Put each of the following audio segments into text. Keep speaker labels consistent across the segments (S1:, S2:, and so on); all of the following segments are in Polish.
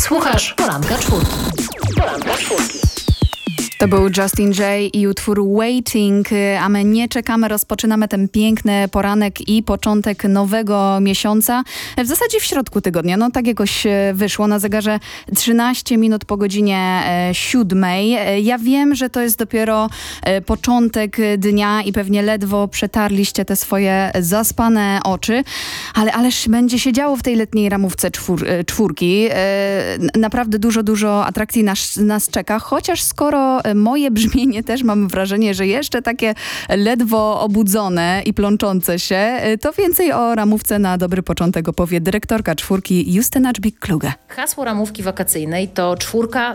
S1: Słuchasz Poranka Czwórki. Poranka Czwórki.
S2: To był Justin Jay i utwór Waiting, a my nie czekamy, rozpoczynamy ten piękny poranek i początek nowego miesiąca. W zasadzie w środku tygodnia, no tak jakoś wyszło, na zegarze 13 minut po godzinie 7. Ja wiem, że to jest dopiero początek dnia i pewnie ledwo przetarliście te swoje zaspane oczy, ale ależ będzie się działo w tej letniej ramówce czwórki. Naprawdę dużo atrakcji nas czeka, chociaż skoro moje brzmienie też mam wrażenie, że jeszcze takie ledwo obudzone i plączące się, to więcej o ramówce na dobry początek opowie dyrektorka czwórki Justyna Dżbik-Kluge.
S1: Hasło ramówki wakacyjnej to czwórka,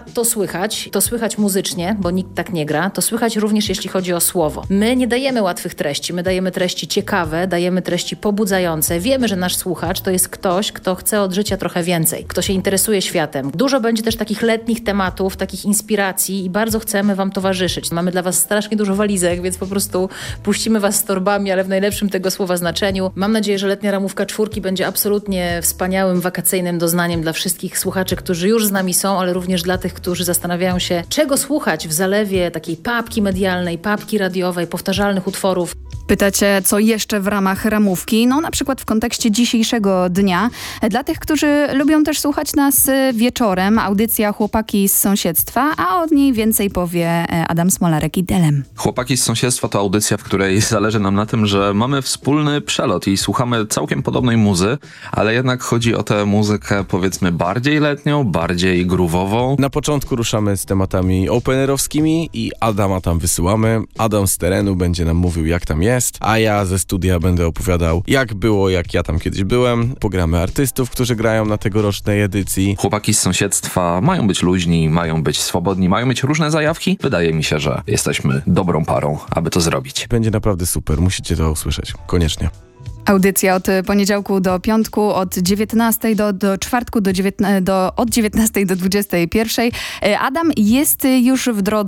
S1: to słychać muzycznie, bo nikt tak nie gra, to słychać również jeśli chodzi o słowo. My nie dajemy łatwych treści, my dajemy treści ciekawe, dajemy treści pobudzające. Wiemy, że nasz słuchacz to jest ktoś, kto chce od życia trochę więcej, kto się interesuje światem. Dużo będzie też takich letnich tematów, takich inspiracji i bardzo chcemy wam towarzyszyć. Mamy dla was strasznie dużo walizek, więc po prostu puścimy was z torbami, ale w najlepszym tego słowa znaczeniu. Mam nadzieję, że letnia ramówka czwórki będzie absolutnie wspaniałym, wakacyjnym doznaniem dla wszystkich słuchaczy, którzy już z nami są, ale również dla tych, którzy zastanawiają się, czego słuchać w zalewie takiej papki medialnej, papki radiowej, powtarzalnych utworów.
S2: Pytacie, co jeszcze w ramach ramówki? No na przykład w kontekście dzisiejszego dnia. Dla tych, którzy lubią też słuchać nas wieczorem, audycja Chłopaki z sąsiedztwa, a od niej więcej powie Adam Smolarek i Delem.
S3: Chłopaki z sąsiedztwa to audycja, w której zależy nam na tym, że mamy wspólny przelot i słuchamy całkiem podobnej muzy, ale jednak chodzi o tę muzykę powiedzmy bardziej letnią, bardziej groovową.
S4: Na początku ruszamy z tematami openerowskimi i Adama tam wysyłamy. Adam z terenu będzie nam mówił, jak tam jest, a ja ze studia będę opowiadał, jak było, jak ja tam kiedyś byłem. Pogramy artystów, którzy grają na tegorocznej edycji.
S3: Chłopaki z sąsiedztwa mają być luźni, mają być swobodni, mają mieć różne zajawki. Wydaje mi się, że jesteśmy dobrą parą, aby to zrobić.
S4: Będzie naprawdę super, musicie to usłyszeć. Koniecznie.
S2: Audycja od poniedziałku do piątku, od 19 do czwartku, od 19 do 21. Adam jest już w drodze.